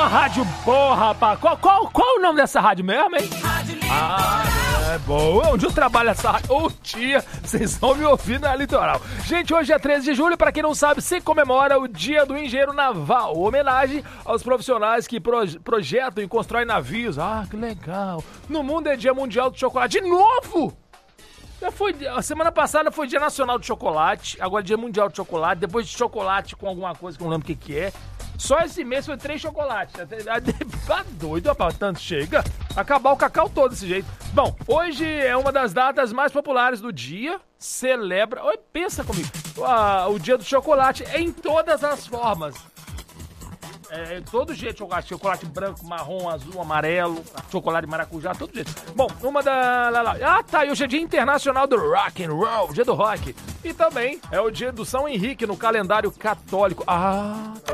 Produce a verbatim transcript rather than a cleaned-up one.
rádio boa, rapaz. Qual, qual, qual é o nome dessa rádio mesmo, hein? Rádio Litoral. Ah, é boa. Onde eu trabalho essa rádio? Ô, tia, vocês vão me ouvir na Litoral. Gente, hoje é treze de julho, pra quem não sabe, se comemora o Dia do Engenheiro Naval. Homenagem aos profissionais que proje- projetam e constroem navios. Ah, que legal. No mundo é Dia Mundial do Chocolate. De novo! Já foi, a semana passada foi Dia Nacional do Chocolate, agora Dia Mundial do Chocolate, depois de chocolate com alguma coisa que eu não lembro o que que é. Só esse mês foi três chocolates. Tá doido, rapaz, tanto chega. Acabar o cacau todo desse jeito. Bom, hoje é uma das datas mais populares do dia. Celebra... Oi, pensa comigo. Ah, o Dia do Chocolate em todas as formas. É, todo jeito de chocolate, chocolate branco, marrom, azul, amarelo, chocolate de maracujá, todo jeito. Bom, uma da... Lá, lá. Ah, tá, e hoje é Dia Internacional do Rock and Roll, Dia do Rock. E também é o Dia do São Henrique no calendário católico. Ah...